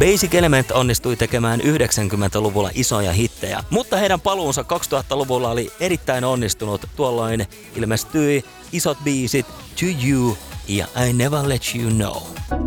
Basic Element onnistui tekemään 90-luvulla isoja hittejä, mutta heidän paluunsa 2000-luvulla oli erittäin onnistunut. Tuolloin ilmestyi isot biisit To You ja I Never Let You Know.